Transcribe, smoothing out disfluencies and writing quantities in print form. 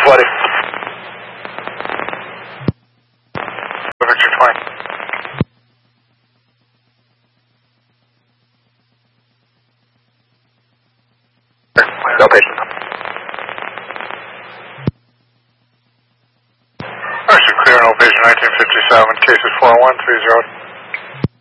buddy. Victor 20. No patient. Clear, no vision, 1957, cases 40130.